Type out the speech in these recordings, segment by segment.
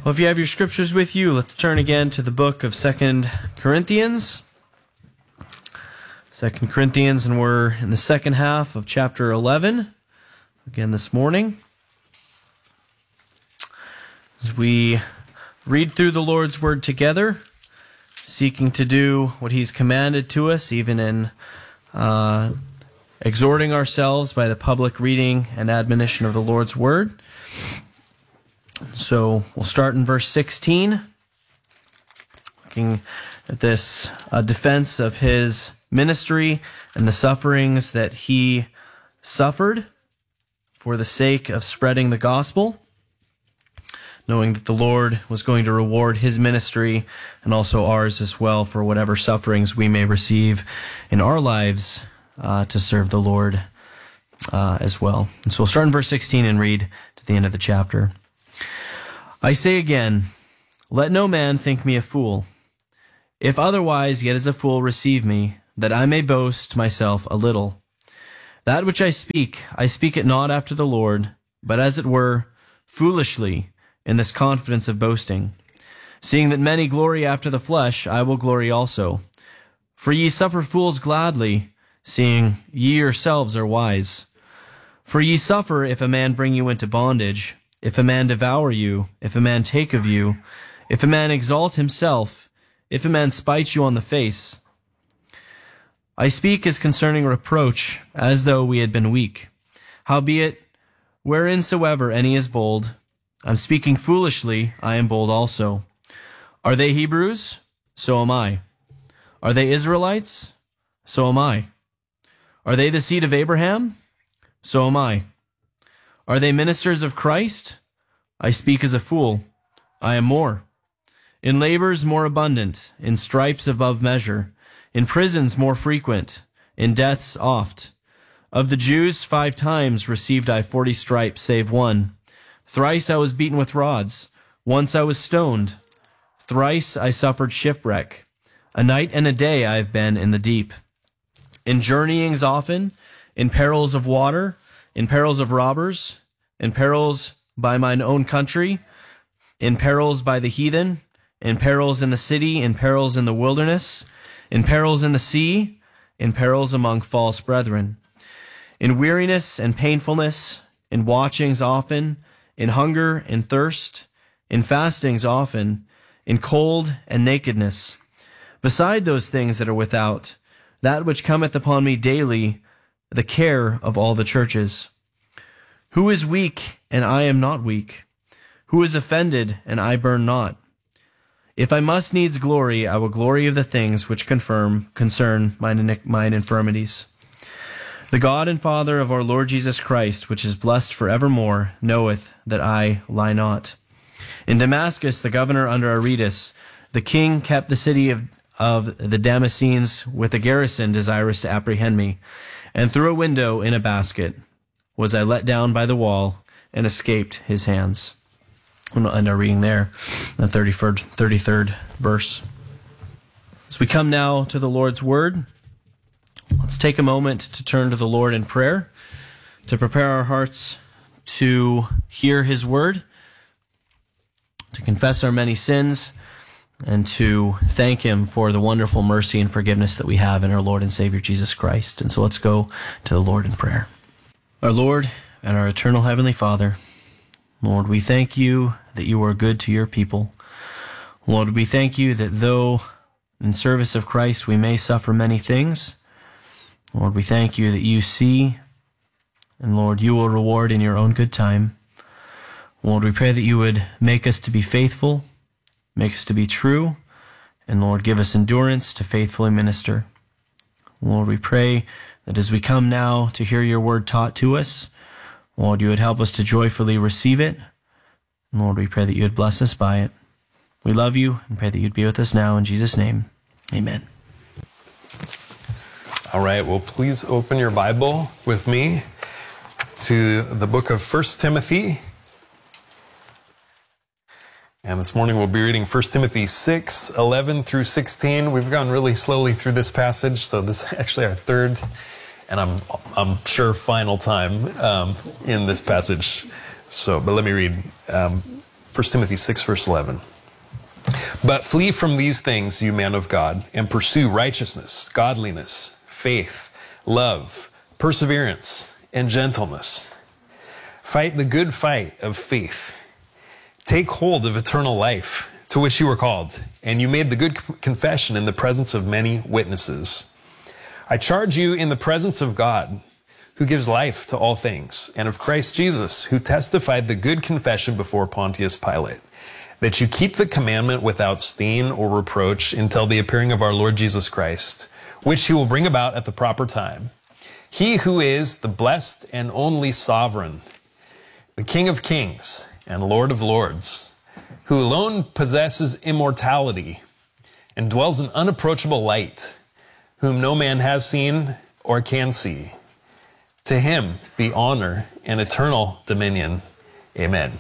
Well, if you have your scriptures with you, let's turn again to the book of 2 Corinthians. 2 Corinthians, and we're in the second half of chapter 11, again this morning. As we read through the Lord's Word together, seeking to do what He's commanded to us, even in exhorting ourselves by the public reading and admonition of the Lord's Word. So we'll start in verse 16, looking at this defense of his ministry and the sufferings that he suffered for the sake of spreading the gospel, knowing that the Lord was going to reward his ministry and also ours as well for whatever sufferings we may receive in our lives to serve the Lord as well. And so we'll start in verse 16 and read to the end of the chapter. I say again, let no man think me a fool. If otherwise, yet as a fool receive me, that I may boast myself a little. That which I speak it not after the Lord, but as it were, foolishly, in this confidence of boasting. Seeing that many glory after the flesh, I will glory also. For ye suffer fools gladly, seeing ye yourselves are wise. For ye suffer if a man bring you into bondage, if a man devour you, if a man take of you, if a man exalt himself, if a man spite you on the face. I speak as concerning reproach, as though we had been weak. Howbeit, whereinsoever any is bold, I'm speaking foolishly, I am bold also. Are they Hebrews? So am I. Are they Israelites? So am I. Are they the seed of Abraham? So am I. Are they ministers of Christ? I speak as a fool. I am more. In labors more abundant, in stripes above measure, in prisons more frequent, in deaths oft. Of the Jews 5 times received I 40 stripes, save one. Thrice I was beaten with rods. Once I was stoned. Thrice I suffered shipwreck. A night and a day I have been in the deep. In journeyings often, in perils of water, in perils of robbers, in perils by mine own country, in perils by the heathen, in perils in the city, in perils in the wilderness, in perils in the sea, in perils among false brethren, in weariness and painfulness, in watchings often, in hunger and thirst, in fastings often, in cold and nakedness. Beside those things that are without, that which cometh upon me daily, the care of all the churches. Who is weak, and I am not weak? Who is offended, and I burn not? If I must needs glory, I will glory of the things which concern mine infirmities. The God and Father of our Lord Jesus Christ, which is blessed for evermore, knoweth that I lie not. In Damascus, the governor under Aretas, the king kept the city of the Damascenes with a garrison desirous to apprehend me, and through a window in a basket was I let down by the wall and escaped his hands. We'll end our reading there, the 33rd verse. As we come now to the Lord's Word, let's take a moment to turn to the Lord in prayer, to prepare our hearts to hear His Word, to confess our many sins, and to thank Him for the wonderful mercy and forgiveness that we have in our Lord and Savior Jesus Christ. And so let's go to the Lord in prayer. Our Lord and our eternal Heavenly Father, Lord, we thank You that You are good to Your people. Lord, we thank You that though in service of Christ we may suffer many things, Lord, we thank You that You see, and Lord, You will reward in Your own good time. Lord, we pray that You would make us to be faithful, make us to be true, and Lord, give us endurance to faithfully minister. Lord, we pray that as we come now to hear Your word taught to us, Lord, You would help us to joyfully receive it. And Lord, we pray that You would bless us by it. We love You and pray that You'd be with us now. In Jesus' name, amen. All right, well, please open your Bible with me to the book of 1 Timothy. And this morning we'll be reading 1 Timothy 6, 11 through 16. We've gone really slowly through this passage, so this is actually our third, and I'm sure final time in this passage. So, but let me read. 1 Timothy 6, verse 11. But flee from these things, you man of God, and pursue righteousness, godliness, faith, love, perseverance, and gentleness. Fight the good fight of faith. Take hold of eternal life, to which you were called, and you made the good confession in the presence of many witnesses. I charge you in the presence of God, who gives life to all things, and of Christ Jesus, who testified the good confession before Pontius Pilate, that you keep the commandment without stain or reproach until the appearing of our Lord Jesus Christ, which he will bring about at the proper time. He who is the blessed and only sovereign, the King of kings and Lord of lords, who alone possesses immortality and dwells in unapproachable light, whom no man has seen or can see. To him be honor and eternal dominion. Amen.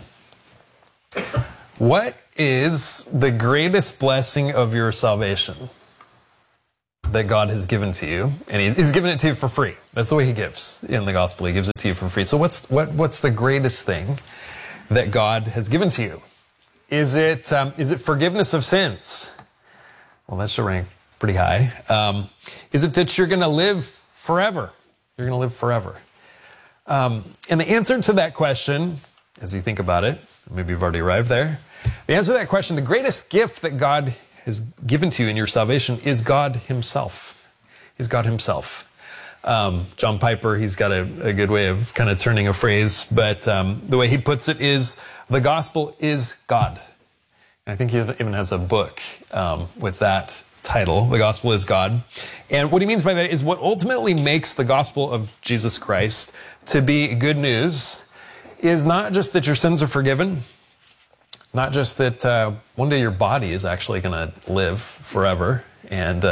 What is the greatest blessing of your salvation that God has given to you? And he's given it to you for free. That's the way he gives in the gospel. He gives it to you for free. So what's the greatest thing that God has given to you? Is it forgiveness of sins? Well, that should rank pretty high. Is it that you're going to live forever? You're going to live forever. And the answer to that question, as you think about it, maybe you've already arrived there. The answer to that question, the greatest gift that God has given to you in your salvation is God himself. He's God himself. John Piper, he's got a good way of kind of turning a phrase, but the way he puts it is, the gospel is God. And I think he even has a book with that title, The Gospel is God. And what he means by that is what ultimately makes the gospel of Jesus Christ to be good news is not just that your sins are forgiven, not just that one day your body is actually going to live forever and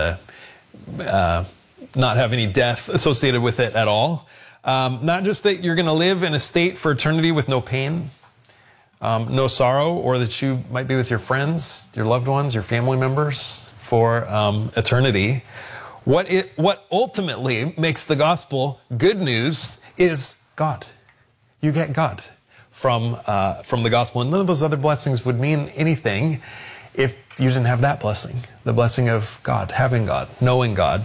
not have any death associated with it at all. Not just that you're going to live in a state for eternity with no pain, no sorrow, or that you might be with your friends, your loved ones, your family members for eternity. What ultimately makes the gospel good news is God. You get God from the gospel. And none of those other blessings would mean anything if you didn't have that blessing, the blessing of God, having God, knowing God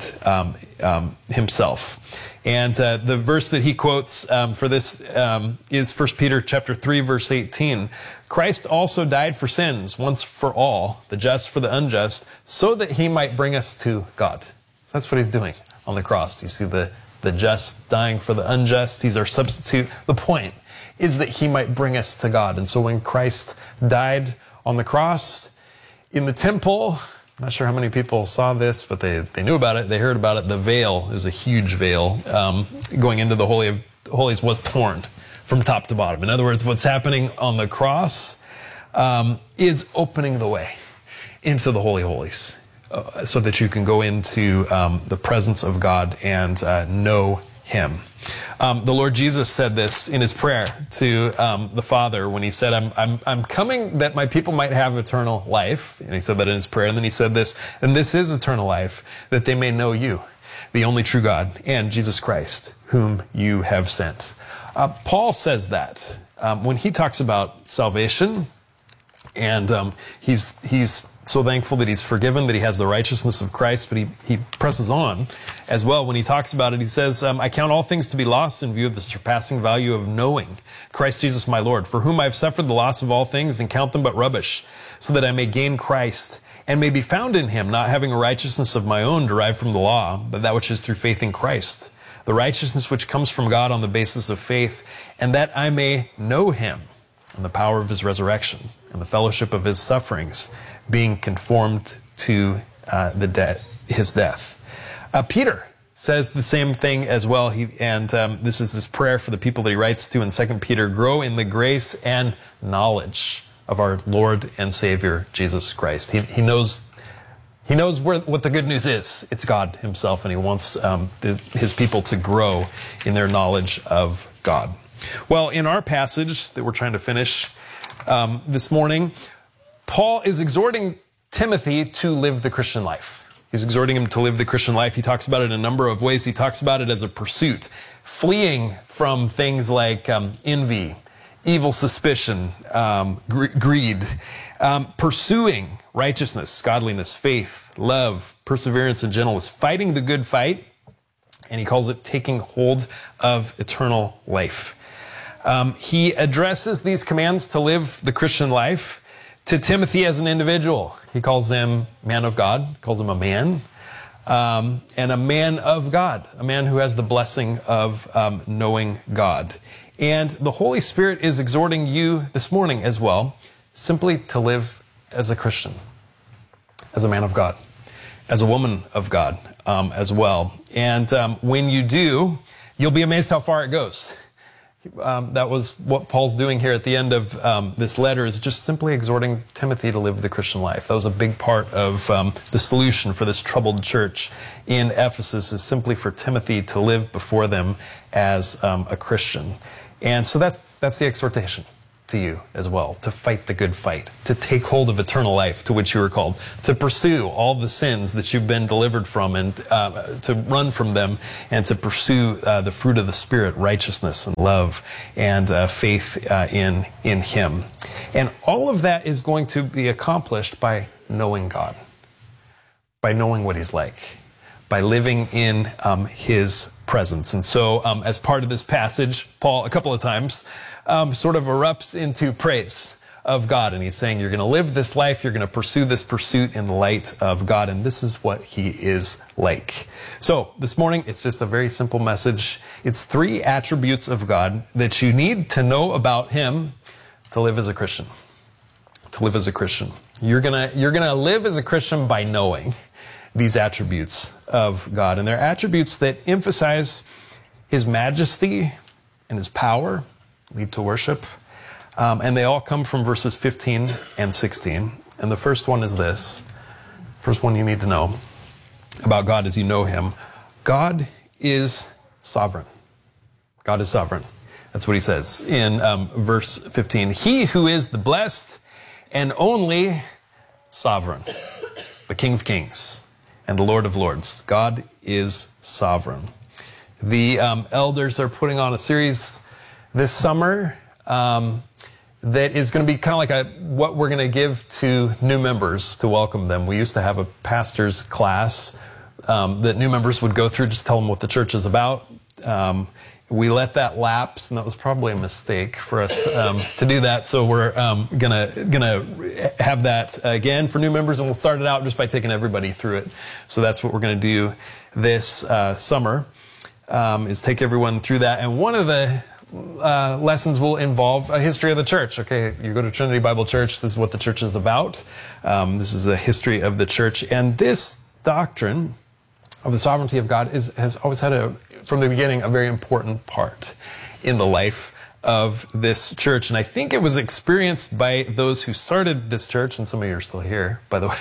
himself. And the verse that he quotes for this is 1 Peter chapter 3, verse 18. Christ also died for sins once for all, the just for the unjust, so that he might bring us to God. So that's what he's doing on the cross. You see the just dying for the unjust. He's our substitute. The point is that he might bring us to God. And so when Christ died on the cross in the temple, I'm not sure how many people saw this, but they knew about it. They heard about it. The veil is a huge veil going into the Holy of Holies was torn from top to bottom. In other words, what's happening on the cross is opening the way into the Holy of Holies so that you can go into the presence of God and know him. The Lord Jesus said this in his prayer to the Father when he said, I'm coming that my people might have eternal life. And he said that in his prayer. And then he said this, and this is eternal life, that they may know you, the only true God, and Jesus Christ, whom you have sent. Paul says that when he talks about salvation, and he's so thankful that he's forgiven, that he has the righteousness of Christ, but he presses on as well. When he talks about it, he says, I count all things to be lost in view of the surpassing value of knowing Christ Jesus my Lord, for whom I have suffered the loss of all things and count them but rubbish, so that I may gain Christ and may be found in him, not having a righteousness of my own derived from the law, but that which is through faith in Christ, the righteousness which comes from God on the basis of faith, and that I may know him and the power of his resurrection and the fellowship of his sufferings, being conformed to his death. Peter says the same thing as well. This is his prayer for the people that he writes to in 2 Peter, grow in the grace and knowledge of our Lord and Savior, Jesus Christ. He knows what the good news is. It's God himself, and he wants his people to grow in their knowledge of God. Well, in our passage that we're trying to finish this morning, Paul is exhorting Timothy to live the Christian life. He's exhorting him to live the Christian life. He talks about it in a number of ways. He talks about it as a pursuit, fleeing from things like envy, evil suspicion, greed, pursuing righteousness, godliness, faith, love, perseverance, and gentleness, fighting the good fight, and he calls it taking hold of eternal life. He addresses these commands to live the Christian life to Timothy as an individual. He calls him man of God, calls him a man, and a man of God, a man who has the blessing of knowing God. And the Holy Spirit is exhorting you this morning as well, simply to live as a Christian, as a man of God, as a woman of God as well. And when you do, you'll be amazed how far it goes. That was what Paul's doing here at the end of this letter, is just simply exhorting Timothy to live the Christian life. That was a big part of the solution for this troubled church in Ephesus, is simply for Timothy to live before them as a Christian. And so that's the exhortation to you as well, to fight the good fight, to take hold of eternal life to which you were called, to pursue all the sins that you've been delivered from, and to run from them, and to pursue the fruit of the Spirit, righteousness and love and faith in Him. And all of that is going to be accomplished by knowing God, by knowing what He's like, by living in His presence. And so as part of this passage, Paul, a couple of times, sort of erupts into praise of God. And he's saying, you're going to live this life, you're going to pursue this pursuit in the light of God, and this is what He is like. So this morning, it's just a very simple message. It's 3 attributes of God that you need to know about Him to live as a Christian. To live as a Christian. You're gonna live as a Christian by knowing these attributes of God. And they're attributes that emphasize His majesty and His power, lead to worship. And they all come from verses 15 and 16. And the first one is this. First one you need to know about God as you know Him. God is sovereign. God is sovereign. That's what he says in verse 15. He who is the blessed and only sovereign, the King of Kings and the Lord of Lords. God is sovereign. The elders are putting on a series this summer that is going to be kind of like what we're going to give to new members to welcome them. We used to have a pastor's class that new members would go through, just tell them what the church is about. We let that lapse, and that was probably a mistake for us to do that. So we're gonna have that again for new members, and we'll start it out just by taking everybody through it. So that's what we're gonna do this summer, is take everyone through that. And one of the lessons will involve a history of the church. Okay, you go to Trinity Bible Church, this is what the church is about. This is the history of the church. And this doctrine of the sovereignty of God has always had, from the beginning, a very important part in the life of this church. And I think it was experienced by those who started this church, and some of you are still here, by the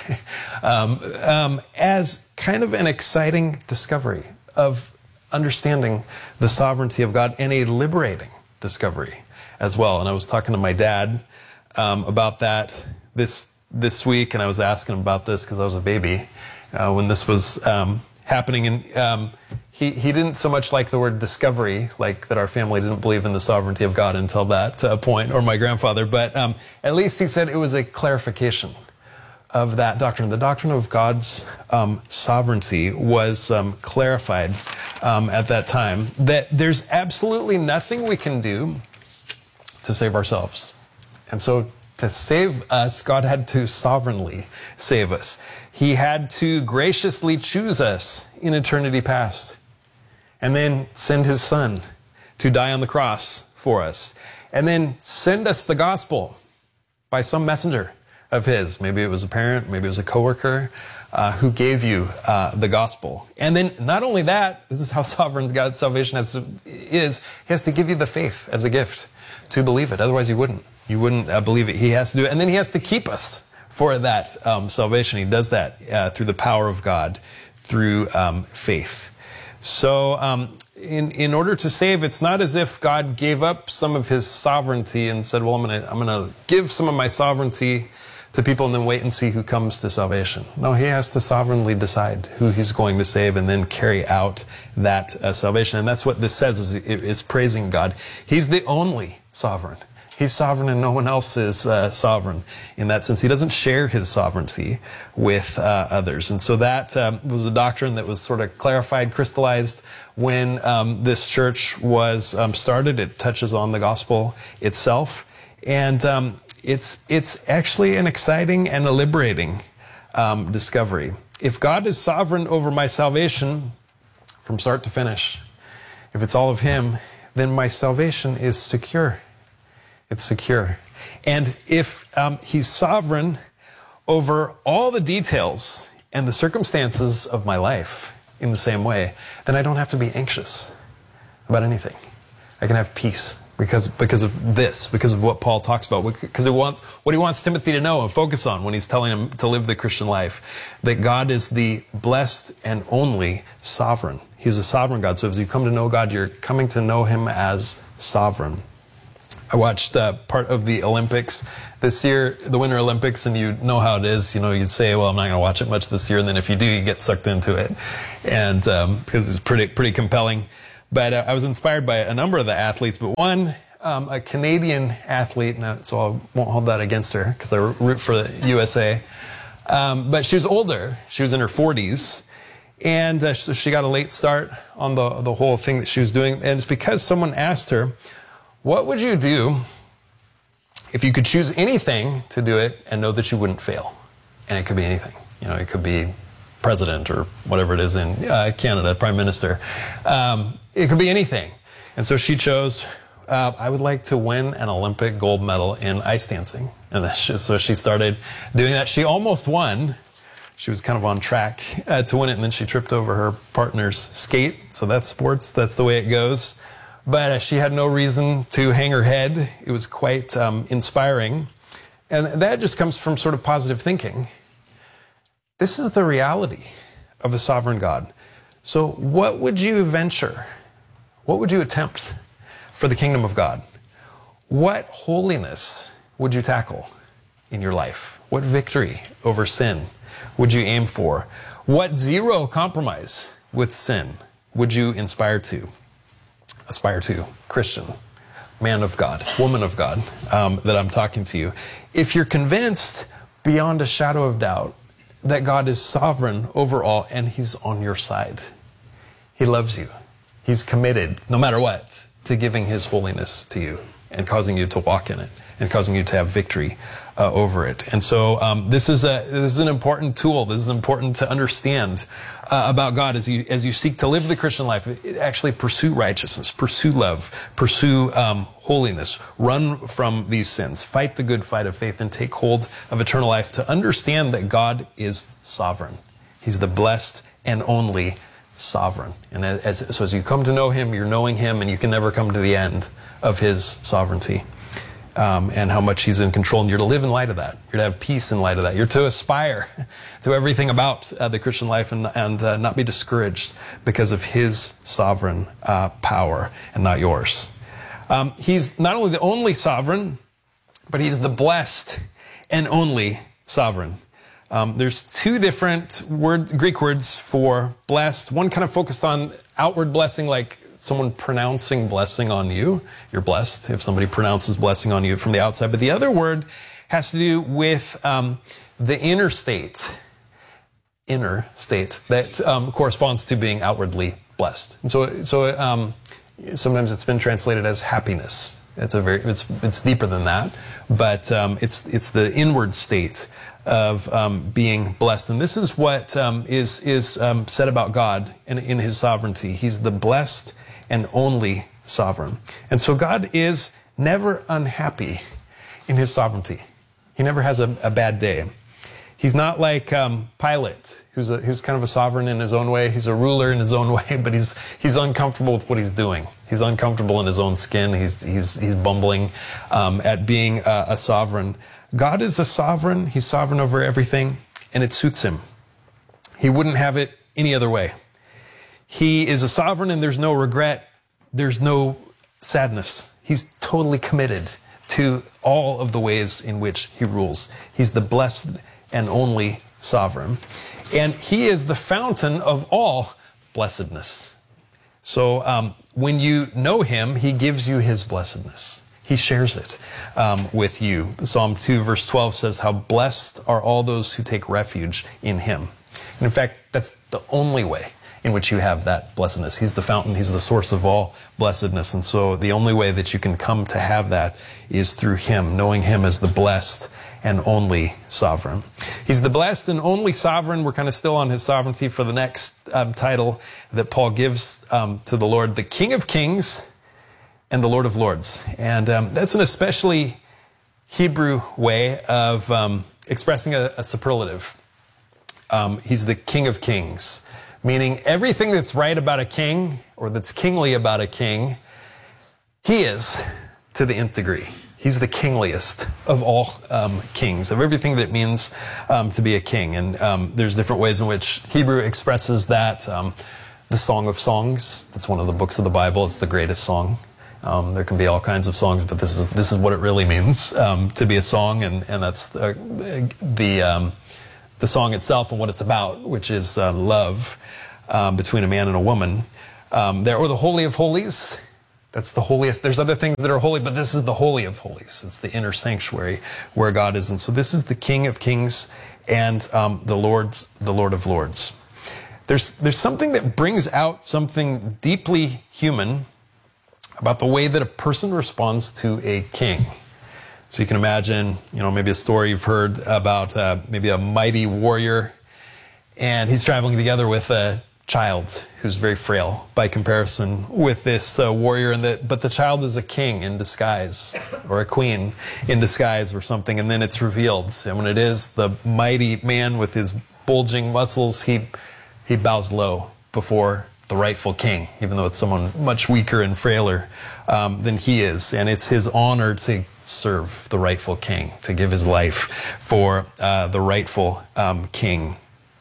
way, as kind of an exciting discovery of understanding the sovereignty of God, and a liberating discovery as well. And I was talking to my dad about that this week, and I was asking him about this because I was a baby when this was happening, and he didn't so much like the word discovery, like that our family didn't believe in the sovereignty of God until that point, or my grandfather, but at least he said it was a clarification of that doctrine. The doctrine of God's sovereignty was clarified at that time, that there's absolutely nothing we can do to save ourselves. And so to save us, God had to sovereignly save us. He had to graciously choose us in eternity past, and then send His Son to die on the cross for us, and then send us the gospel by some messenger of His. Maybe it was a parent, maybe it was a coworker who gave you the gospel. And then not only that, this is how sovereign God's salvation is. He has to give you the faith as a gift to believe it. Otherwise you wouldn't. You wouldn't believe it. He has to do it. And then He has to keep us for that salvation. He does that through the power of God, through faith. So in order to save, it's not as if God gave up some of His sovereignty and said, well, I'm gonna give some of my sovereignty to people and then wait and see who comes to salvation. No, He has to sovereignly decide who He's going to save and then carry out that salvation. And that's what this says, is praising God. He's the only sovereign He's sovereign and no one else is sovereign in that sense. He doesn't share his sovereignty with others. And so that was a doctrine that was sort of clarified, crystallized when this church was started. It touches on the gospel itself. And it's actually an exciting and a liberating discovery. If God is sovereign over my salvation from start to finish, if it's all of him, then my salvation is secure. It's secure. And if he's sovereign over all the details and the circumstances of my life in the same way, then I don't have to be anxious about anything. I can have peace because of this, because of what Paul talks about, because what he wants Timothy to know and focus on when he's telling him to live the Christian life, that God is the blessed and only sovereign. He's a sovereign God. So as you come to know God, you're coming to know him as sovereign. I watched part of the Olympics this year, the Winter Olympics, and you know how it is. You know, you'd say, well, I'm not going to watch it much this year. And then if you do, you get sucked into it. And because it's pretty compelling. But I was inspired by a number of the athletes, but one, a Canadian athlete, so I won't hold that against her because I root for the USA. But she was older. She was in her 40s. And so she got a late start on the whole thing that she was doing. And it's because someone asked her, what would you do if you could choose anything to do it and know that you wouldn't fail? And it could be anything. You know, it could be president or whatever it is in Canada, prime minister. It could be anything. And so she chose, I would like to win an Olympic gold medal in ice dancing. And so she started doing that. She almost won. She was kind of on track to win it, and then she tripped over her partner's skate. So that's sports. That's the way it goes. But she had no reason to hang her head. It was quite inspiring. And that just comes from sort of positive thinking. This is the reality of a sovereign God. So what would you venture? What would you attempt for the kingdom of God? What holiness would you tackle in your life? What victory over sin would you aim for? What zero compromise with sin would you aspire to? Christian, man of God, woman of God, that I'm talking to you. If you're convinced beyond a shadow of doubt that God is sovereign over all and he's on your side, he loves you. He's committed, no matter what, to giving his holiness to you and causing you to walk in it and causing you to have victory over it. And so this is an important tool. This is important to understand about God as you seek to live the Christian life. Actually pursue righteousness, pursue love, pursue holiness, run from these sins, fight the good fight of faith, and take hold of eternal life to understand that God is sovereign. He's the blessed and only sovereign. And so as you come to know him, you're knowing him, and you can never come to the end of his sovereignty. And how much he's in control, and you're to live in light of that. You're to have peace in light of that. You're to aspire to everything about the Christian life and not be discouraged because of his sovereign power and not yours. He's not only the only sovereign, but he's the blessed and only sovereign. There's two different Greek words for blessed. One kind of focused on outward blessing, like someone pronouncing blessing on you. You're blessed if somebody pronounces blessing on you from the outside. But the other word has to do with the inner state that corresponds to being outwardly blessed. And so sometimes it's been translated as happiness. It's deeper than that, but it's the inward state of being blessed. And this is what is said about God in his sovereignty. He's the blessed and only sovereign. And so God is never unhappy in his sovereignty. He never has a bad day. He's not like Pilate, who's kind of a sovereign in his own way. He's a ruler in his own way, but he's uncomfortable with what he's doing. He's uncomfortable in his own skin. He's bumbling at being a sovereign. God is a sovereign. He's sovereign over everything, and it suits him. He wouldn't have it any other way. He is a sovereign, and there's no regret. There's no sadness. He's totally committed to all of the ways in which he rules. He's the blessed and only sovereign. And he is the fountain of all blessedness. So when you know him, he gives you his blessedness. He shares it with you. Psalm 2 verse 12 says, how blessed are all those who take refuge in him. And in fact, that's the only way in which you have that blessedness. He's the fountain, he's the source of all blessedness. And so the only way that you can come to have that is through him, knowing him as the blessed and only sovereign. He's the blessed and only sovereign. We're kind of still on his sovereignty for the next title that Paul gives to the Lord, the King of Kings and the Lord of Lords. And that's an especially Hebrew way of expressing a superlative. He's the King of Kings, meaning everything that's right about a king or that's kingly about a king, he is to the nth degree. He's the kingliest of all kings, of everything that it means to be a king. And there's different ways in which Hebrew expresses that. The Song of Songs, that's one of the books of the Bible. It's the greatest song. There can be all kinds of songs, but this is what it really means to be a song, and that's the song itself and what it's about, which is love between a man and a woman. Or the Holy of Holies. That's the holiest. There's other things that are holy, but this is the Holy of Holies. It's the inner sanctuary where God is. And so this is the King of Kings and the Lord of Lords. There's something that brings out something deeply human about the way that a person responds to a king. So you can imagine, maybe a story you've heard about maybe a mighty warrior, and he's traveling together with a child who's very frail by comparison with this warrior, but the child is a king in disguise or a queen in disguise or something, and then it's revealed. And when it is the mighty man with his bulging muscles, he bows low before the rightful king, even though it's someone much weaker and frailer than he is. And it's his honor to serve the rightful king, to give his life for the rightful king.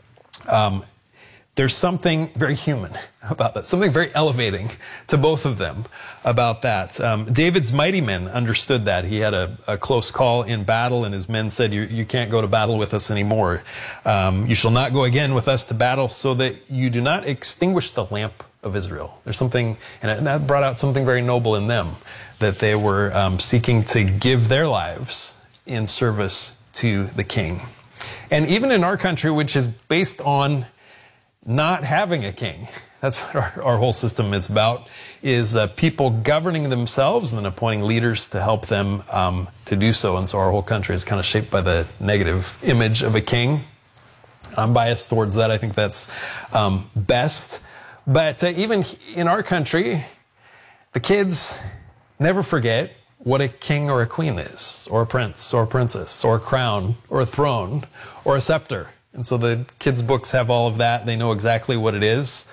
There's something very human about that, something very elevating to both of them about that. David's mighty men understood that. He had a close call in battle, and his men said, you can't go to battle with us anymore. You shall not go again with us to battle, so that you do not extinguish the lamp of Israel. There's something, and that brought out something very noble in them, that they were seeking to give their lives in service to the king. And even in our country, which is based on not having a king. That's what our whole system is about, is people governing themselves and then appointing leaders to help them to do so. And so our whole country is kind of shaped by the negative image of a king. I'm biased towards that. I think that's best. But even in our country, the kids never forget what a king or a queen is, or a prince or a princess, or a crown or a throne or a scepter. And so the kids' books have all of that. They know exactly what it is.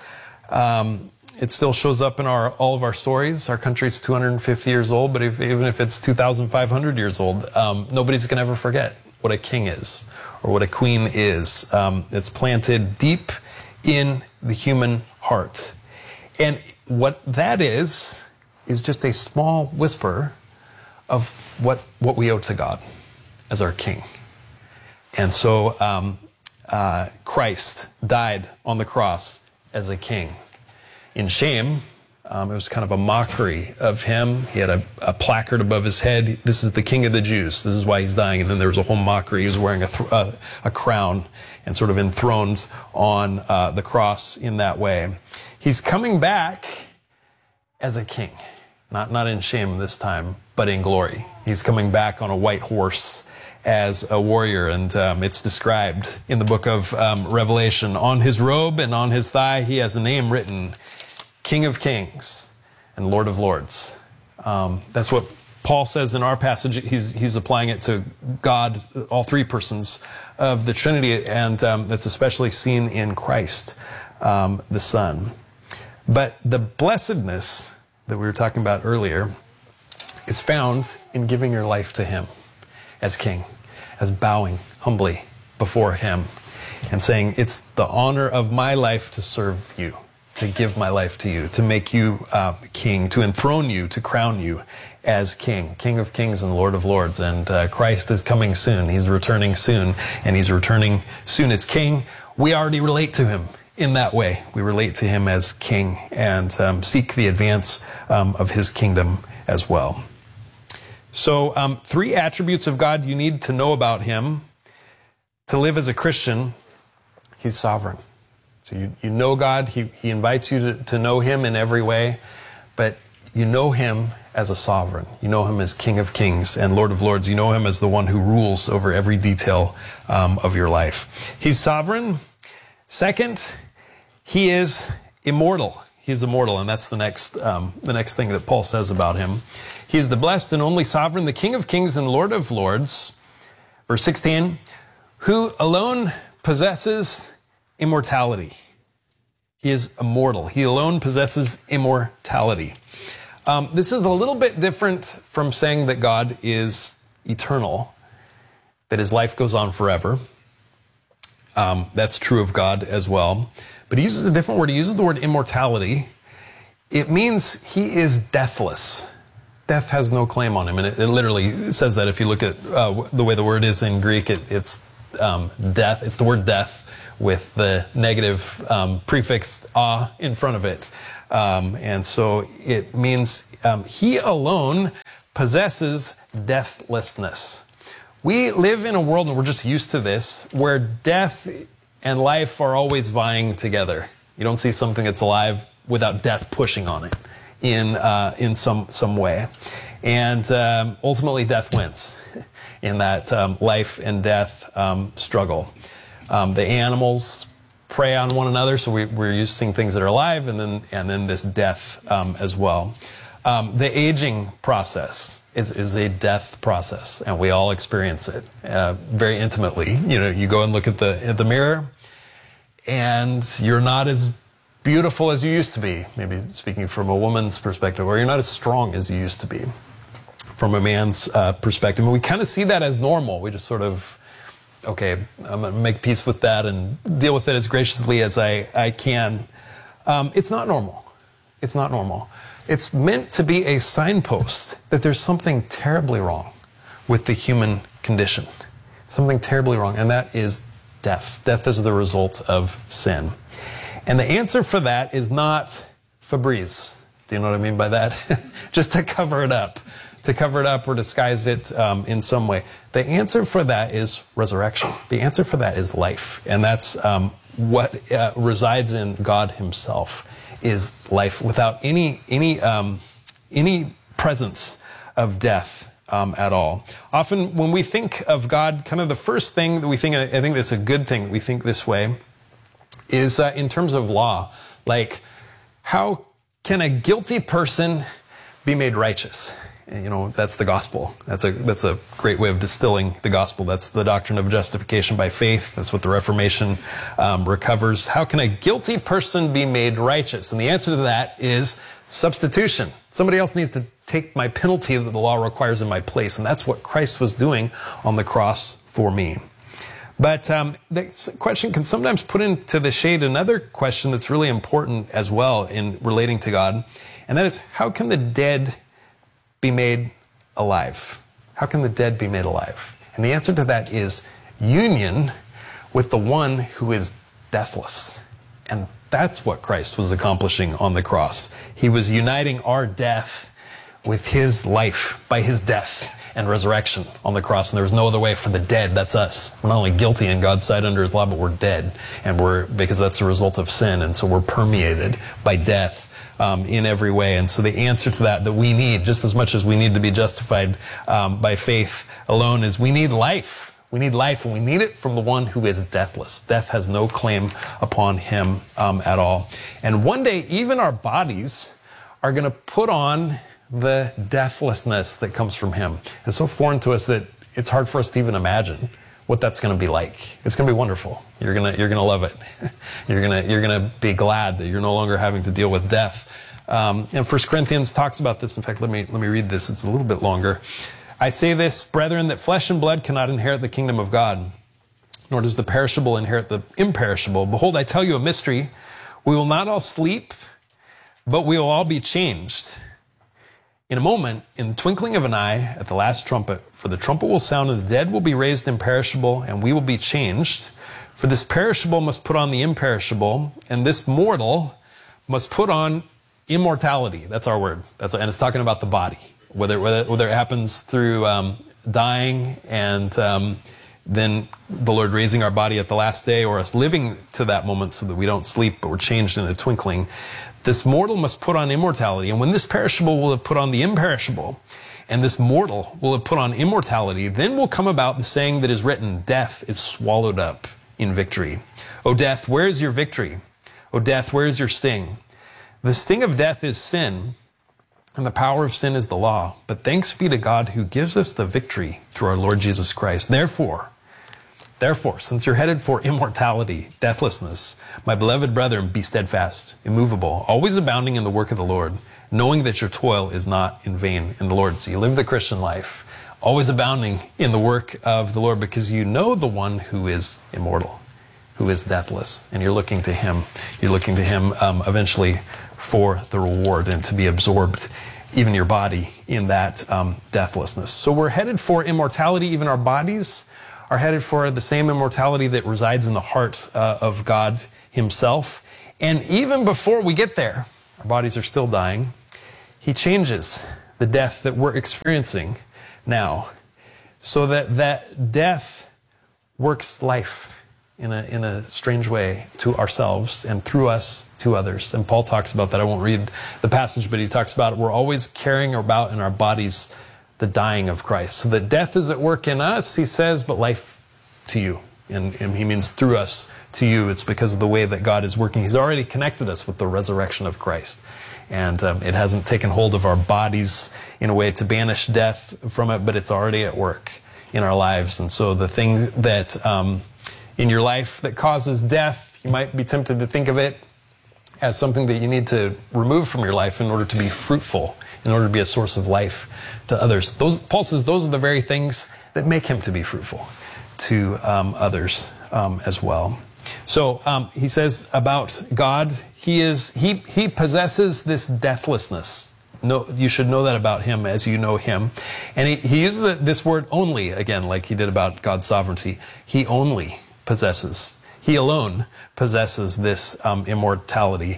It still shows up in all of our stories. Our country's 250 years old, but even if it's 2,500 years old, nobody's going to ever forget what a king is or what a queen is. It's planted deep in the human heart. And what that is just a small whisper of what we owe to God as our king. And so Christ died on the cross as a king. In shame, it was kind of a mockery of him. He had a placard above his head. This is the King of the Jews. This is why he's dying. And then there was a whole mockery. He was wearing a crown and sort of enthroned on the cross in that way. He's coming back as a king, not in shame this time, but in glory. He's coming back on a white horse as a warrior, and it's described in the book of Revelation. On his robe and on his thigh, he has a name written, King of Kings and Lord of Lords. That's what Paul says in our passage. He's applying it to God, all three persons of the Trinity, and that's especially seen in Christ, the Son. But the blessedness that we were talking about earlier is found in giving your life to him as king, as bowing humbly before him and saying, it's the honor of my life to serve you, to give my life to you, to make you king, to enthrone you, to crown you as king, King of Kings and Lord of Lords. And Christ is coming soon. He's returning soon, and he's returning soon as king. We already relate to him in that way. We relate to him as king and seek the advance of his kingdom as well. So 3 attributes of God you need to know about him to live as a Christian. He's sovereign. So you know God. He invites you to know him in every way, but you know him as a sovereign. You know him as King of Kings and Lord of Lords. You know him as the one who rules over every detail of your life. He's sovereign. Second, he is immortal. He is immortal, and that's the next thing that Paul says about him. He is the blessed and only sovereign, the King of Kings and Lord of Lords. Verse 16, who alone possesses immortality. He is immortal. He alone possesses immortality. This is a little bit different from saying that God is eternal, that his life goes on forever. That's true of God as well. But he uses a different word. He uses the word immortality. It means he is deathless. Death has no claim on him. And it literally says that if you look at the way the word is in Greek, it's death. It's the word death with the negative prefix "a" in front of it. And so it means he alone possesses deathlessness. We live in a world, and we're just used to this, where death and life are always vying together. You don't see something that's alive without death pushing on it in some way. And ultimately death wins in that life and death struggle. The animals prey on one another, so we're used to seeing things that are alive, and then this death as well. The aging process is a death process, and we all experience it very intimately. You know, you go and look at the mirror, and you're not as beautiful as you used to be, maybe speaking from a woman's perspective, or you're not as strong as you used to be from a man's perspective. And we kind of see that as normal. We just sort of, okay, I'm going to make peace with that and deal with it as graciously as I can. It's not normal. It's not normal. It's meant to be a signpost that there's something terribly wrong with the human condition. Something terribly wrong, and that is death. Death is the result of sin. And the answer for that is not Febreze. Do you know what I mean by that? Just to cover it up. To cover it up or disguise it in some way. The answer for that is resurrection. The answer for that is life. And that's what resides in God himself, is life without any presence of death at all. Often when we think of God, kind of the first thing that we think, and I think that's a good thing that we think this way, is in terms of law. Like, how can a guilty person be made righteous? You know, that's the gospel. That's a great way of distilling the gospel. That's the doctrine of justification by faith. That's what the Reformation recovers. How can a guilty person be made righteous? And the answer to that is substitution. Somebody else needs to take my penalty that the law requires in my place. And that's what Christ was doing on the cross for me. But the question can sometimes put into the shade another question that's really important as well in relating to God. And that is, how can the dead be made alive? How can the dead be made alive? And the answer to that is union with the one who is deathless. And that's what Christ was accomplishing on the cross. He was uniting our death with his life by his death and resurrection on the cross. And there was no other way for the dead. That's us. We're not only guilty in God's sight under his law, but we're dead. And because that's the result of sin. And so we're permeated by death in every way. And so the answer to that we need, just as much as we need to be justified by faith alone, is we need life. We need life, and we need it from the one who is deathless. Death has no claim upon him at all. And one day, even our bodies are going to put on the deathlessness that comes from him. It's so foreign to us that it's hard for us to even imagine what that's going to be like. It's going to be wonderful. You're going to love it. You're going to be glad that you're no longer having to deal with death. And 1 Corinthians talks about this. In fact, let me read this. It's a little bit longer. I say this, brethren, that flesh and blood cannot inherit the kingdom of God, nor does the perishable inherit the imperishable. Behold, I tell you a mystery. We will not all sleep, but we will all be changed. In a moment, in the twinkling of an eye, at the last trumpet, for the trumpet will sound, and the dead will be raised imperishable, and we will be changed. For this perishable must put on the imperishable, and this mortal must put on immortality. That's our word. And it's talking about the body. whether it happens through dying and then the Lord raising our body at the last day, or us living to that moment so that we don't sleep but we're changed in a twinkling. This mortal must put on immortality. And when this perishable will have put on the imperishable, and this mortal will have put on immortality, then will come about the saying that is written, death is swallowed up in victory. O death, where is your victory? O death, where is your sting? The sting of death is sin, and the power of sin is the law. But thanks be to God who gives us the victory through our Lord Jesus Christ. Therefore, since you're headed for immortality, deathlessness, my beloved brethren, be steadfast, immovable, always abounding in the work of the Lord, knowing that your toil is not in vain in the Lord. So you live the Christian life, always abounding in the work of the Lord, because you know the one who is immortal, who is deathless, and you're looking to him. You're looking to him eventually for the reward and to be absorbed, even your body, in that deathlessness. So we're headed for immortality. Even our bodies are headed for the same immortality that resides in the heart of God himself. And even before we get there, our bodies are still dying. He changes the death that we're experiencing now so that death works life in a strange way to ourselves and through us to others. And Paul talks about that. I won't read the passage, but he talks about it. We're always carrying about in our bodies the dying of Christ. So that death is at work in us, he says, but life to you. And he means through us to you. It's because of the way that God is working. He's already connected us with the resurrection of Christ. And it hasn't taken hold of our bodies in a way to banish death from it, but it's already at work in our lives. And so the thing that in your life that causes death, you might be tempted to think of it as something that you need to remove from your life in order to be fruitful, in order to be a source of life to others. Paul says those are the very things that make him to be fruitful to others as well. So he says about God, he possesses this deathlessness. No, you should know that about him as you know him. And he uses this word only, again, like he did about God's sovereignty. He only possesses, he alone possesses this immortality.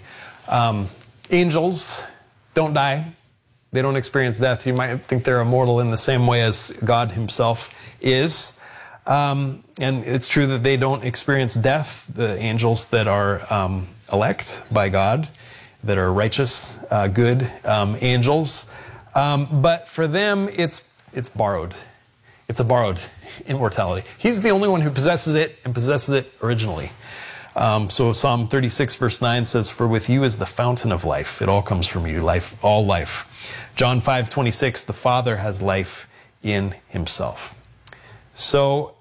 Angels don't die. They don't experience death. You might think they're immortal in the same way as God himself is. And it's true that they don't experience death, the angels that are elect by God, that are righteous, good angels. But for them, it's borrowed. It's a borrowed immortality. He's the only one who possesses it and possesses it originally. So Psalm 36 verse 9 says, "For with you is the fountain of life. It all comes from you, life, all life." John 5:26, "The Father has life in himself." So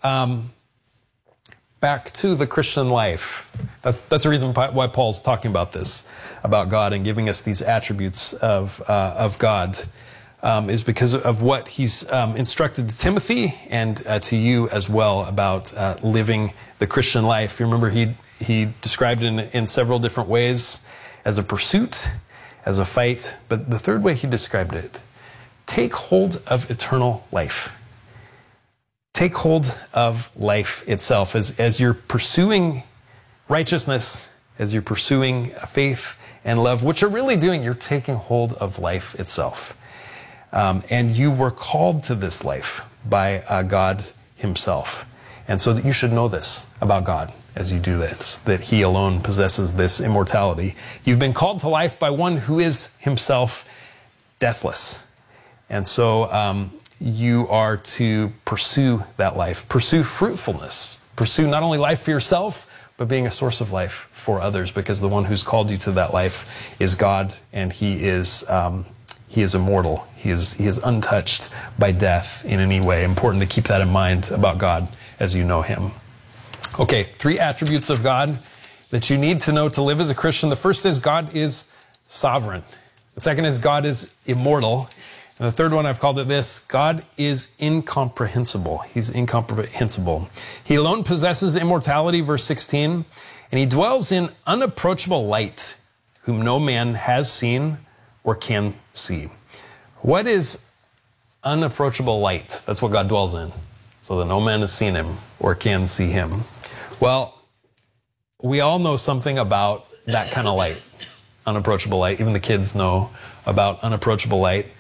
back to the Christian life. That's the reason why Paul's talking about this, about God and giving us these attributes of God, is because of what he's instructed to Timothy and to you as well about living the Christian life. You remember he described it in several different ways, as a pursuit, as a fight. But the third way he described it, take hold of eternal life. Take hold of life itself. As you're pursuing righteousness, as you're pursuing faith and love, what you're really doing, you're taking hold of life itself. And you were called to this life by God himself. And so that you should know this about God as you do this, that he alone possesses this immortality. You've been called to life by one who is himself deathless. And so you are to pursue that life, pursue fruitfulness, pursue not only life for yourself, but being a source of life for others, because the one who's called you to that life is God, and he is immortal. He is untouched by death in any way. Important to keep that in mind about God as you know him. Okay, 3 attributes of God that you need to know to live as a Christian. The first is God is sovereign. The second is God is immortal. And the third one, I've called it this: God is incomprehensible. He's incomprehensible. He alone possesses immortality, verse 16, and he dwells in unapproachable light, whom no man has seen or can see. What is unapproachable light? That's what God dwells in, so that no man has seen him or can see him. Well, we all know something about that kind of light, unapproachable light. Even the kids know about unapproachable light.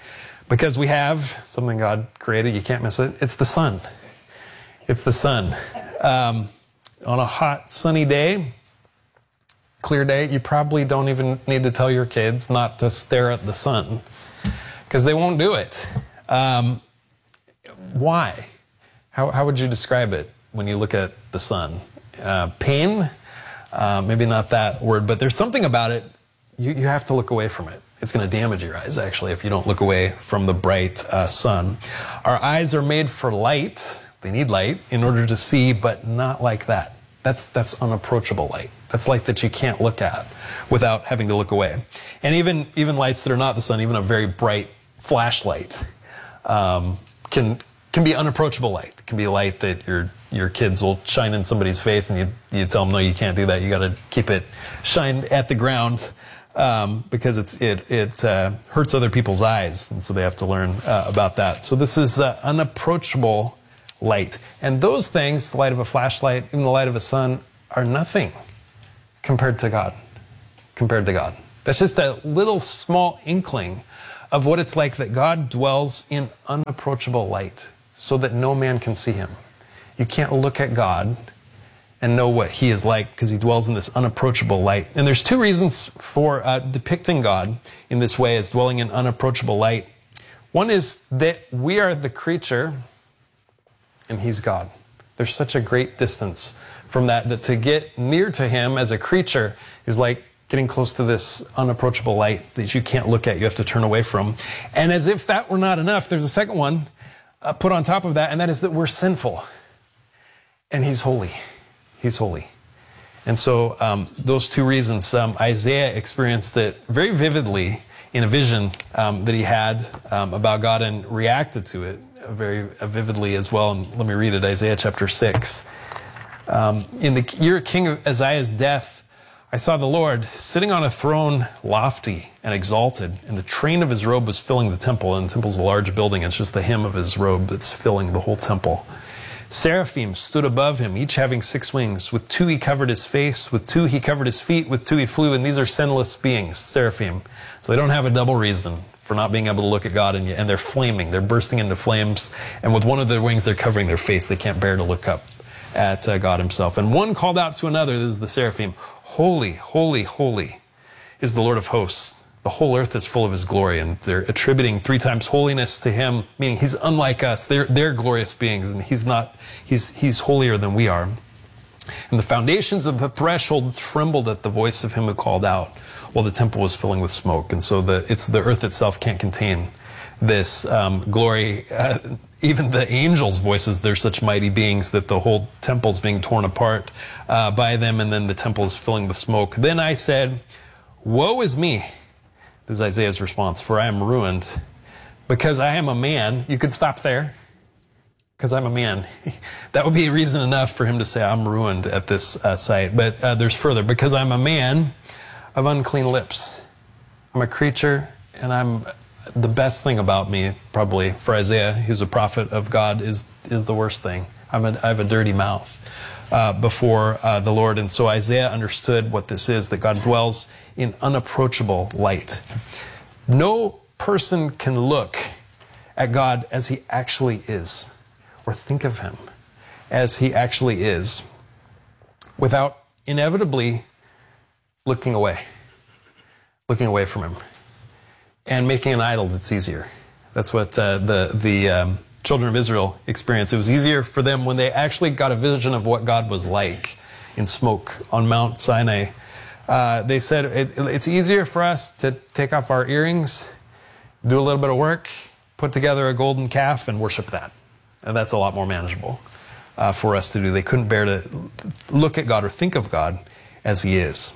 Because we have something God created, you can't miss it. It's the sun. It's the sun. On a hot, sunny day, clear day, you probably don't even need to tell your kids not to stare at the sun, because they won't do it. Why? How would you describe it when you look at the sun? Pain? Maybe not that word, but there's something about it. You have to look away from it. It's going to damage your eyes, actually, if you don't look away from the bright sun. Our eyes are made for light. They need light in order to see, but not like that. That's unapproachable light. That's light that you can't look at without having to look away. And even lights that are not the sun, even a very bright flashlight, can be unapproachable light. It can be light that your kids will shine in somebody's face, and you tell them, no, you can't do that. You got to keep it shined at the ground, because it hurts other people's eyes, and so they have to learn about that. So this is unapproachable light. And those things, the light of a flashlight, even the light of a sun, are nothing compared to God. Compared to God. That's just a little small inkling of what it's like that God dwells in unapproachable light so that no man can see him. You can't look at God and know what he is like because he dwells in this unapproachable light. And there's two reasons for depicting God in this way as dwelling in unapproachable light. One is that we are the creature and he's God. There's such a great distance from that to get near to him as a creature is like getting close to this unapproachable light that you can't look at, you have to turn away from. And as if that were not enough, there's a second one put on top of that, and that is that we're sinful. And he's holy. He's holy. And so those two reasons, Isaiah experienced it very vividly in a vision that he had about God and reacted to it very vividly as well. And let me read it, Isaiah chapter 6. In the year of King Uzziah's death, I saw the Lord sitting on a throne lofty and exalted, and the train of his robe was filling the temple. And the temple's a large building. It's just the hem of his robe that's filling the whole temple. Seraphim stood above him, each having 6 wings. With 2 he covered his face, with 2 he covered his feet, with 2 he flew. And these are sinless beings, seraphim. So they don't have a double reason for not being able to look at God, and they're flaming. They're bursting into flames. And with one of their wings, they're covering their face. They can't bear to look up at God himself. And one called out to another, this is the seraphim, holy, holy, holy is the Lord of hosts. The whole earth is full of his glory. And they're attributing 3 times holiness to him, meaning he's unlike us. They're glorious beings, and he's holier than we are. And the foundations of the threshold trembled at the voice of him who called out, while the temple was filling with smoke. And so the earth itself can't contain this glory. Even the angels' voices, they're such mighty beings that the whole temple's being torn apart by them, and then the temple is filling with smoke. Then I said, woe is me. This is Isaiah's response, for I am ruined, because I am a man. You could stop there, because I'm a man. That would be reason enough for him to say, I'm ruined at this sight. But there's further, because I'm a man of unclean lips. I'm a creature, and the best thing about me, probably, for Isaiah, who's a prophet of God, is the worst thing. I have a dirty mouth before the Lord. And so Isaiah understood what this is, that God dwells in unapproachable light. No person can look at God as he actually is, or think of him as he actually is, without inevitably looking away from him, and making an idol that's easier. That's what the children of Israel experienced. It was easier for them when they actually got a vision of what God was like in smoke on Mount Sinai. They said, it's easier for us to take off our earrings, do a little bit of work, put together a golden calf, and worship that. And that's a lot more manageable for us to do. They couldn't bear to look at God or think of God as he is.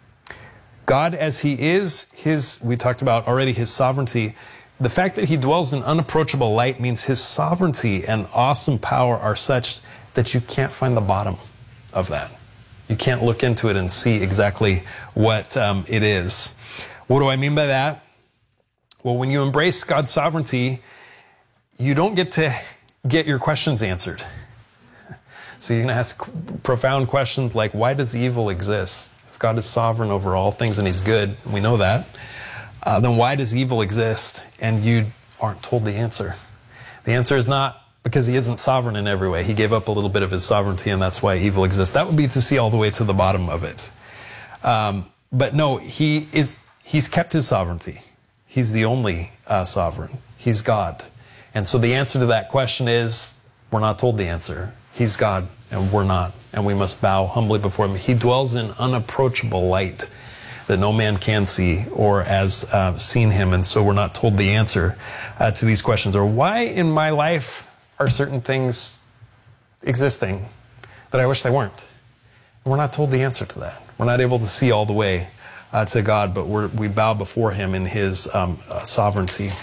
God as he is, we talked about already his sovereignty. The fact that he dwells in unapproachable light means his sovereignty and awesome power are such that you can't find the bottom of that. You can't look into it and see exactly what it is. What do I mean by that? Well, when you embrace God's sovereignty, you don't get to get your questions answered. So you're going to ask profound questions like, why does evil exist? If God is sovereign over all things and he's good, we know that, then why does evil exist? And you aren't told the answer. The answer is not because he isn't sovereign in every way. He gave up a little bit of his sovereignty, and that's why evil exists. That would be to see all the way to the bottom of it. But no, he's kept his sovereignty. He's the only sovereign. He's God. And so the answer to that question is, we're not told the answer. He's God, and we're not. And we must bow humbly before him. He dwells in unapproachable light that no man can see or has seen him. And so we're not told the answer to these questions. Or why in my life are certain things existing that I wish they weren't? We're not told the answer to that. We're not able to see all the way to God, but we bow before him in his sovereignty.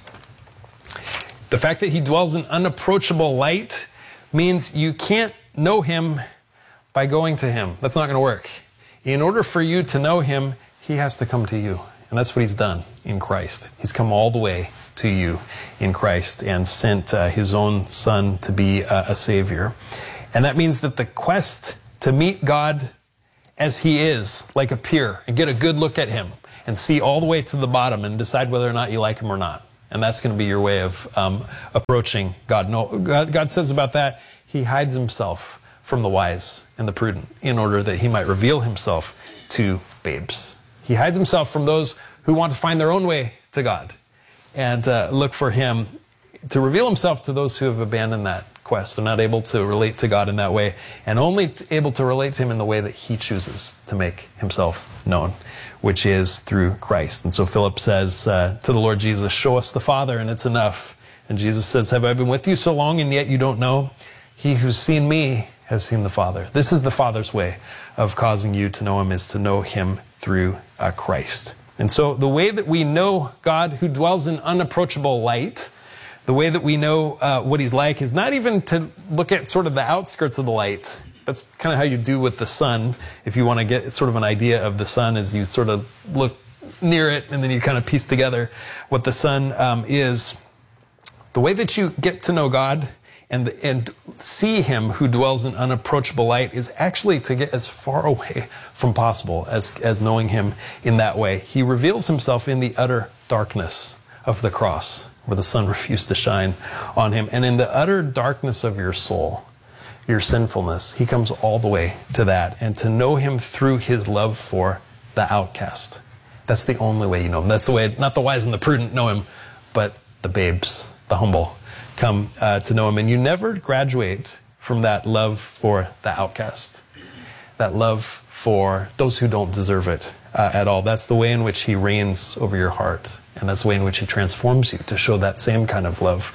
The fact that he dwells in unapproachable light means you can't know him by going to him. That's not going to work. In order for you to know him, he has to come to you. And that's what he's done in Christ. He's come all the way to you in Christ and sent his own son to be a savior. And that means that the quest to meet God as he is, like a peer, and get a good look at him and see all the way to the bottom and decide whether or not you like him or not. And that's going to be your way of approaching God. No, God says about that, he hides himself from the wise and the prudent in order that he might reveal himself to babes. He hides himself from those who want to find their own way to God and look for him to reveal himself to those who have abandoned that quest. They're not able to relate to God in that way, and only able to relate to him in the way that he chooses to make himself known, which is through Christ. And so Philip says to the Lord Jesus, show us the Father and it's enough. And Jesus says, have I been with you so long and yet you don't know? He who's seen me has seen the Father. This is the Father's way of causing you to know him, is to know him through Christ. And so the way that we know God who dwells in unapproachable light, the way that we know what he's like, is not even to look at sort of the outskirts of the light. That's kind of how you do with the sun. If you want to get sort of an idea of the sun, is you sort of look near it and then you kind of piece together what the sun is. The way that you get to know God and see him who dwells in unapproachable light is actually to get as far away from possible as knowing him in that way. He reveals himself in the utter darkness of the cross, where the sun refused to shine on him. And in the utter darkness of your soul, your sinfulness, he comes all the way to that. And to know him through his love for the outcast. That's the only way you know him. That's the way, not the wise and the prudent know him, but the babes, the humble, come to know him. And you never graduate from that love for the outcast, that love for those who don't deserve it at all. That's the way in which he reigns over your heart. And that's the way in which he transforms you to show that same kind of love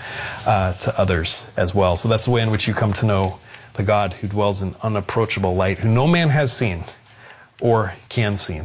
to others as well. So that's the way in which you come to know the God who dwells in unapproachable light, who no man has seen or can see.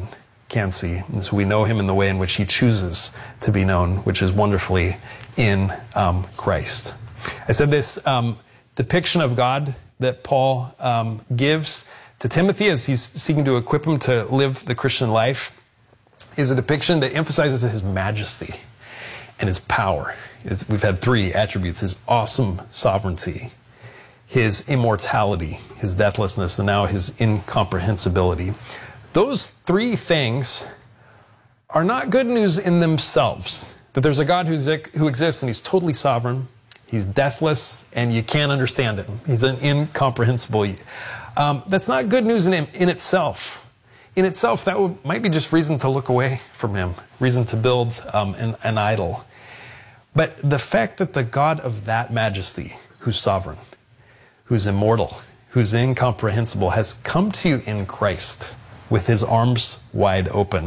And so we know him in the way in which he chooses to be known, which is wonderfully in Christ. I said this depiction of God that Paul gives to Timothy as he's seeking to equip him to live the Christian life is a depiction that emphasizes his majesty and his power. We've had three attributes: his awesome sovereignty, his immortality, his deathlessness, and now his incomprehensibility. Those three things are not good news in themselves. That there's a God who exists and he's totally sovereign, he's deathless, and you can't understand him. He's an incomprehensible. That's not good news in itself. In itself, that might be just reason to look away from him, reason to build an idol. But the fact that the God of that majesty, who's sovereign, who's immortal, who's incomprehensible, has come to you in Christ with his arms wide open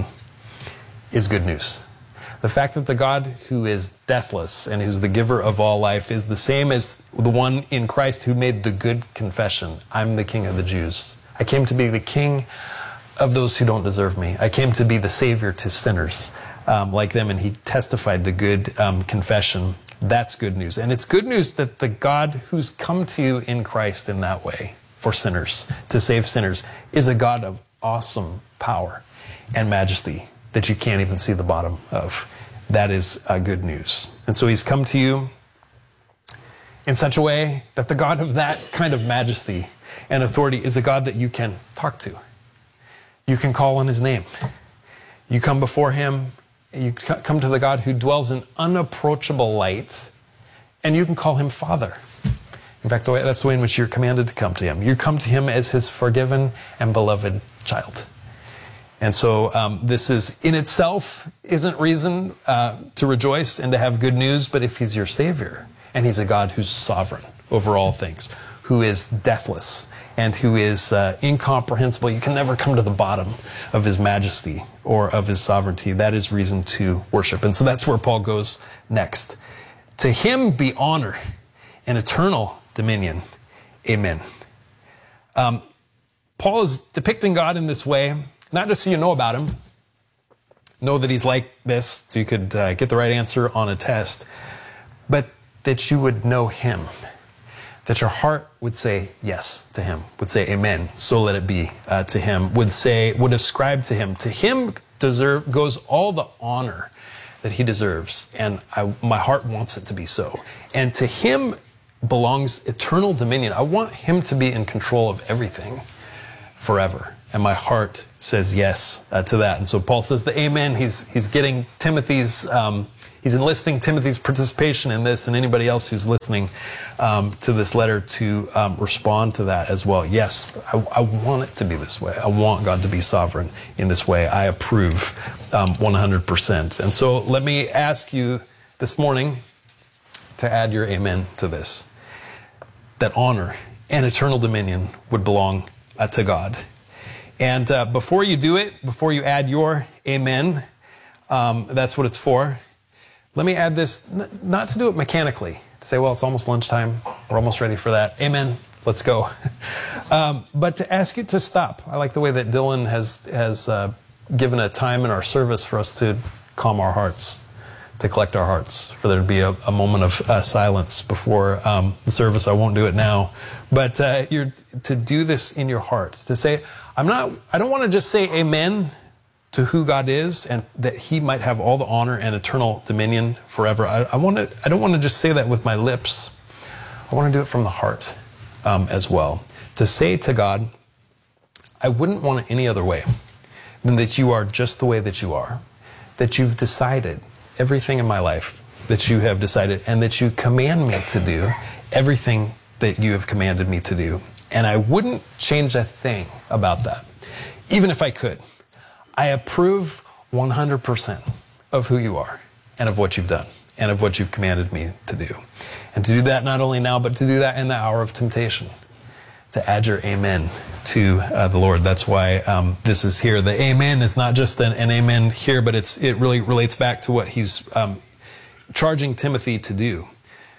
is good news. The fact that the God who is deathless and who's the giver of all life is the same as the one in Christ who made the good confession, I'm the King of the Jews. I came to be the King of those who don't deserve me. I came to be the Savior to sinners like them, and he testified the good confession. That's good news. And it's good news that the God who's come to you in Christ in that way for sinners, to save sinners, is a God of awesome power and majesty that you can't even see the bottom of. That is good news. And so he's come to you in such a way that the God of that kind of majesty and authority is a God that you can talk to. You can call on his name. You come before him You come to the God who dwells in unapproachable light, and you can call him Father. In fact, that's the way in which you're commanded to come to him. You come to him as his forgiven and beloved child. And so this is in itself isn't reason to rejoice and to have good news, but if he's your Savior, and he's a God who's sovereign over all things, who is deathless, and who is incomprehensible, you can never come to the bottom of his majesty or of his sovereignty. That is reason to worship. And so that's where Paul goes next. To him be honor and eternal dominion. Amen. Paul is depicting God in this way, not just so you know about him, know that he's like this, so you could get the right answer on a test, but that you would know him, that your heart would say yes to him, would say amen, so let it be to him, would ascribe to him. To him goes all the honor that he deserves, and my heart wants it to be so. And to him belongs eternal dominion. I want him to be in control of everything forever. And my heart says yes to that. And so Paul says the amen. He's getting Timothy's, he's enlisting Timothy's participation in this, and anybody else who's listening to this letter to respond to that as well. Yes, I want it to be this way. I want God to be sovereign in this way. I approve 100%. And so let me ask you this morning to add your amen to this, that honor and eternal dominion would belong to God. And before you do it, before you add your amen, that's what it's for. Let me add this, not to do it mechanically, to say, well, it's almost lunchtime, we're almost ready for that. Amen, let's go. But to ask you to stop. I like the way that Dylan has given a time in our service for us to calm our hearts, to collect our hearts, for there to be a moment of silence before the service. I won't do it now. But you're to do this in your heart, to say, I don't want to just say amen to who God is and that he might have all the honor and eternal dominion forever. I don't want to just say that with my lips. I want to do it from the heart as well. To say to God, I wouldn't want it any other way than that you are just the way that you are, that you've decided everything in my life, that you have decided, and that you command me to do everything that you have commanded me to do. And I wouldn't change a thing about that, even if I could. I approve 100% of who you are and of what you've done and of what you've commanded me to do. And to do that not only now, but to do that in the hour of temptation, to add your amen to the Lord. That's why this is here. The amen is not just an amen here, but it really relates back to what he's charging Timothy to do,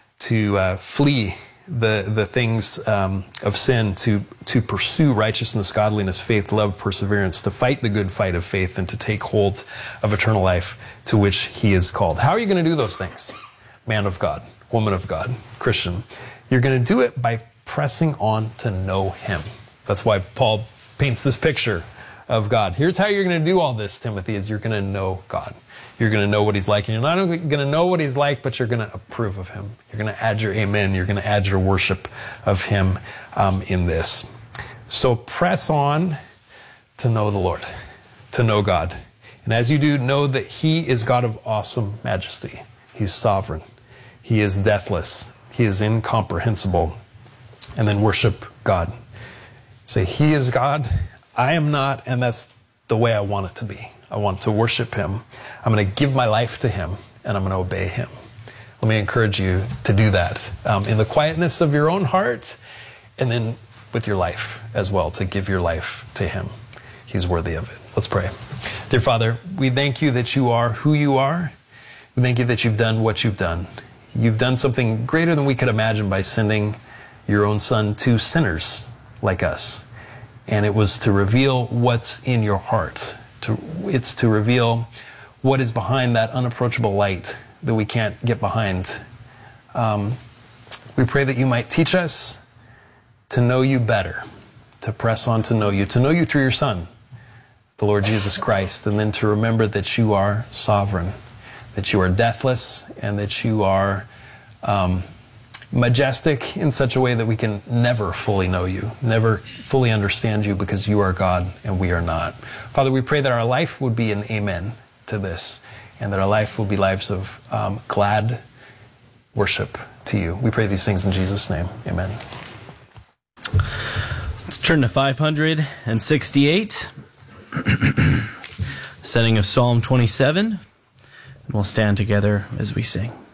to flee the things of sin, to pursue righteousness, godliness, faith, love, perseverance, to fight the good fight of faith, and to take hold of eternal life to which he is called. How are you going to do those things? Man of God, woman of God, Christian. You're going to do it by pressing on to know him. That's why Paul paints this picture of God. Here's how you're going to do all this, Timothy, is you're going to know God. You're going to know what he's like. And you're not only going to know what he's like, but you're going to approve of him. You're going to add your amen. You're going to add your worship of him in this. So press on to know the Lord, to know God. And as you do, know that he is God of awesome majesty. He's sovereign. He is deathless. He is incomprehensible. And then worship God. Say, he is God. I am not. And that's the way I want it to be. I want to worship him. I'm going to give my life to him, and I'm going to obey him. Let me encourage you to do that in the quietness of your own heart, and then with your life as well, to give your life to him. He's worthy of it. Let's pray. Dear Father, we thank you that you are who you are. We thank you that you've done what you've done. You've done something greater than we could imagine by sending your own son to sinners like us. And it was to reveal what's in your heart. It's to reveal what is behind that unapproachable light that we can't get behind. We pray that you might teach us to know you better, to press on to know you through your Son, the Lord Jesus Christ, and then to remember that you are sovereign, that you are deathless, and that you are majestic in such a way that we can never fully know you, never fully understand you, because you are God and we are not. Father, we pray that our life would be an amen to this, and that our life will be lives of glad worship to you. We pray these things in Jesus' name. Amen. Let's turn to 568, setting of Psalm 27, and we'll stand together as we sing.